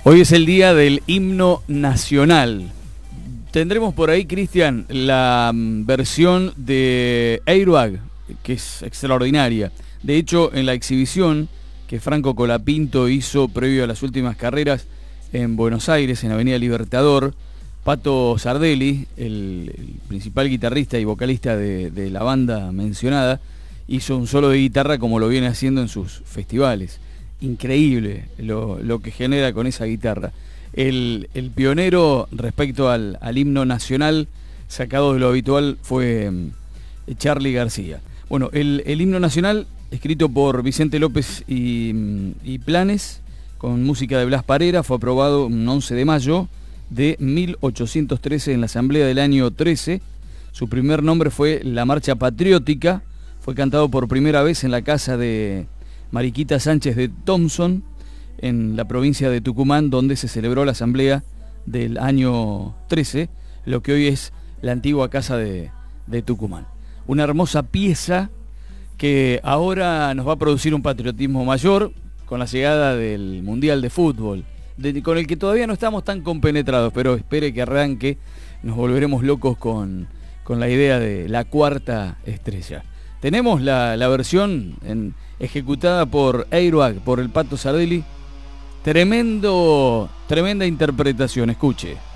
Hoy es el día del himno nacional. Tendremos por ahí, Cristian, la versión de Airbag, que es extraordinaria. De hecho, en la exhibición que Franco Colapinto hizo previo a las últimas carreras en Buenos Aires, en Avenida Libertador, Pato Sardelli, el principal guitarrista y vocalista de la banda mencionada, hizo un solo de guitarra como lo viene haciendo en sus festivales. Increíble lo que genera con esa guitarra. El pionero respecto al himno nacional sacado de lo habitual fue Charly García. Bueno, el himno nacional, escrito por Vicente López y Planes, con música de Blas Parera, fue aprobado un 11 de mayo de 1813 en la Asamblea del año 13. Su primer nombre fue La Marcha Patriótica. Fue cantado por primera vez en la casa de Mariquita Sánchez de Thompson, en la provincia de Tucumán, donde se celebró la asamblea del año 13, lo que hoy es la antigua casa de Tucumán. Una hermosa pieza que ahora nos va a producir un patriotismo mayor con la llegada del Mundial de Fútbol, con el que todavía no estamos tan compenetrados, pero espere que arranque, nos volveremos locos con la idea de la cuarta estrella. Tenemos la versión ejecutada por Airbag, por el Pato Sardelli. Tremenda interpretación, escuche.